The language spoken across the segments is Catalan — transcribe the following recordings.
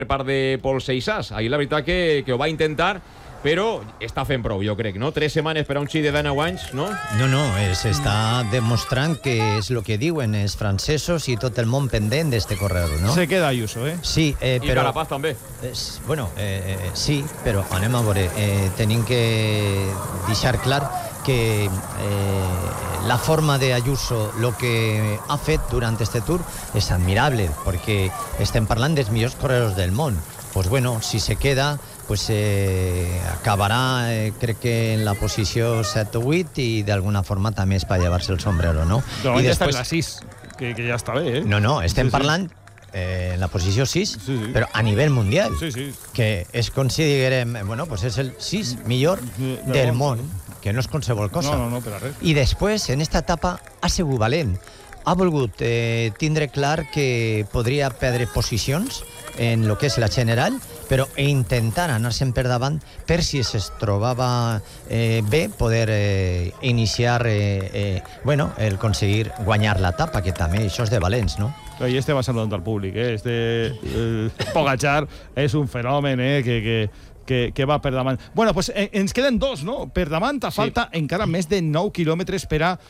part de Pol Seixas. Ahir la veritat que ho va intentar, però està fent prou, jo crec, no? 3 setmanes per a un xic de 19 anys, no? No, s'està demostrant que és el que diuen els francesos i tot el món pendent d'este corredor, no? Se queda Ayuso, eh? Sí, I però... Carapaz també. Sí, però anem a veure. Tenim que deixar clar que la forma de Ayuso, lo que ha fet durant este Tour és admirable, perquè estem parlant dels millors corredors del món. Pues bueno, si se queda, pues acabarà, crec que en la posició 7 o 8 i d'alguna forma també és per llevar-se el sombrero, no? No, I ja després... està en la 6, que ja està bé, eh? No, estem parlant en la posició 6, però a nivell mundial, que és com si diguem, bueno, pues és el 6 millor del món, que no és qualsevol cosa. No, per a res. I després, en esta etapa, ha sigut valent. Ha volgut tindre clar que podria perdre posicions en el que és la general, però intentar anar-se'n per davant per si es trobava bé poder iniciar el aconseguir guanyar l'etapa, que també això és de valents, no? I este va saludant al públic, eh? Pogačar és un fenomen, que va per davant. Bueno, pues ens queden 2, no? Per davant falta encara més de 9 quilòmetres per a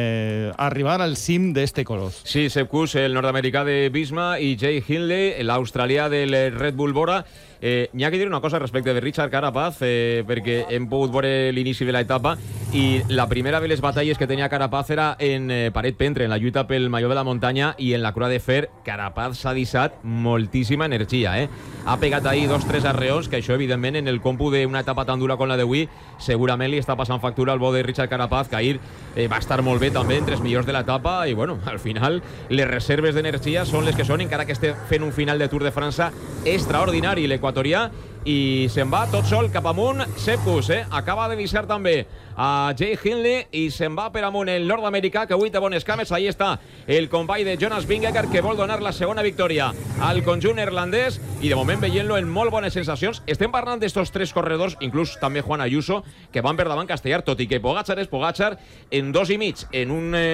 arribar al cim d'este coloss. Sí, Sepp Kuss, el nord-americà de Visma, i Jay Hindley, l'australià del Red Bull Bora. N'hi ha que dir una cosa respecte de Richard Carapaz, perquè hem pogut veure l'inici de l'etapa i la primera de les batalles que tenia Carapaz era en Paret Pentre, en la lluita pel Maillot de la Muntanya, i en la Croix de Fer Carapaz s'ha deixat moltíssima energia, Ha pegat ahir 2-3 arreons, que això, evidentment, en el compu d'una etapa tan dura com la d'avui, segurament li està passant factura al bo de Richard Carapaz, que ahir va estar molt bé també entre els millors de l'etapa, i bueno, al final les reserves d'energia són les que són, encara que esté fent un final de Tour de França extraordinari l'equatorià, i se'n va tot sol cap amunt Sepp Kuss, acaba de deixar també a Jay Hindley i se'n va per amunt el nord-americà, que avui té bones cames. Ahí està el company de Jonas Vingegaard, que vol donar la segona victòria al conjunt irlandès, i de moment veient-lo en molt bones sensacions. Estem parlant d'estos 3 corredors, inclús també Juan Ayuso, que van per davant Castellar, tot i que Pogačar és Pogačar, en 2,5 en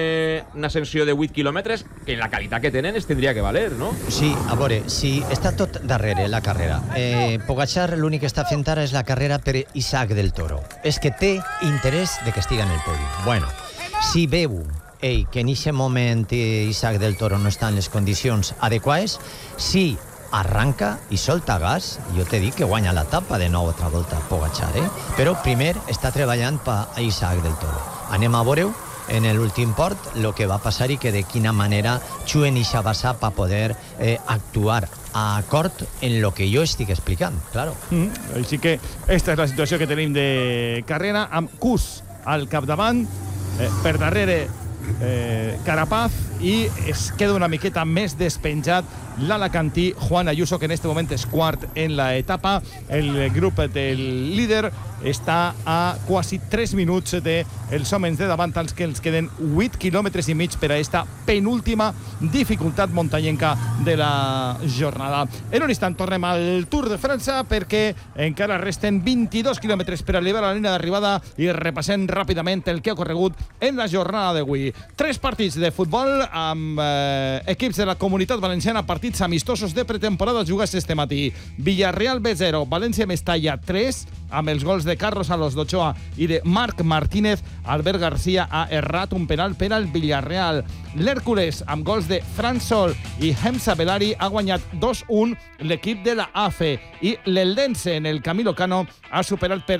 una ascensió de 8 quilòmetres, que en la qualitat que tenen es tindria que valer, no? Sí, a veure, si està tot darrere la carrera. Pogačar l'únic que està fent ara és la carrera per Isaac del Toro. És que té interès de que estiga en el podi. Bueno, si veu que en aquest moment Isaac del Toro no està en les condicions adequades, si arranca i solta gas, jo t'he dit que guanya l'etapa de nou altra volta Pogačar, però primer està treballant per Isaac del Toro. Anem a veure en l'últim port el que va passar i que de quina manera xuen i xabassar per poder actuar a acord en lo que jo estic explicant, claro. Així que esta és la situació que tenim de carrera, amb Kuss al capdavant, per darrere Carapaz, i es queda una miqueta més despenjat l'alacantí Juan Ayuso, que en este moment és quart en la etapa. El grup del líder està a quasi 3 minuts dels homes de davant, als que els queden 8 quilòmetres i mig per a esta penúltima dificultat muntanyenca de la jornada. En un instant tornem al Tour de França, perquè encara resten 22 quilòmetres per arribar a la línia d'arribada, i repassem ràpidament el que ha ocorregut en la jornada d'avui. 3 partits de futbol amb equips de la Comunitat Valenciana, partits amistosos de pretemporada jugats este matí. Villarreal B0, València Mestalla 3, amb els gols de Carlos Alonso d'Ochoa i de Marc Martínez. Albert García ha errat un penal per al Villarreal. L'Hèrcules, amb gols de Fran Sol i Hemsa Belari, ha guanyat 2-1 l'equip de la AFE, i l'Eldense, en el Camilo Cano, ha superat per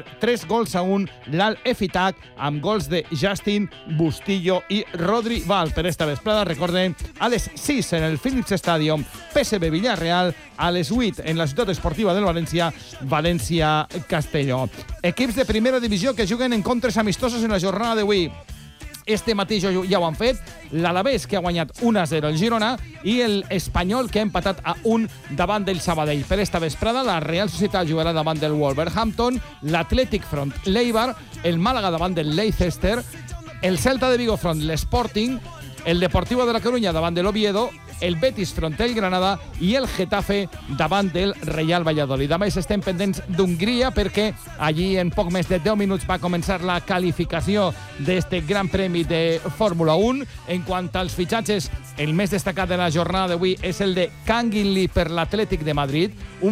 3-1 l'Al Efitac, amb gols de Justin, Bustillo i Rodri Val. Per esta vesprada, recorden, a les 6 en el Philips Stadium, PSV Villarreal, a les 8 en la Ciutat Esportiva del València, València Castelló. Equips de primera divisió que juguen encontres amistosos en la jornada d'avui. Este matí ja ho han fet l'Alavés, que ha guanyat 1-0 el Girona, i l'Espanyol, que ha empatat a 1 davant del Sabadell. Per esta vesprada, la Real Societat jugarà davant del Wolverhampton, l'Atlètic front l'Eibar, el Màlaga davant del Leicester, el Celta de Vigo front l'Sporting, el Deportivo de la Coruña davant de l'Oviedo, el Betis front el Granada i el Getafe davant del Real Valladolid. A més, estem pendents d'Hongria, perquè allí en poc més de 10 minuts va començar la qualificació d'este Gran Premi de Fórmula 1. En quant als fitxatges, el més destacat de la jornada d'avui és el de Kangin Lee per l'Atlètic de Madrid, un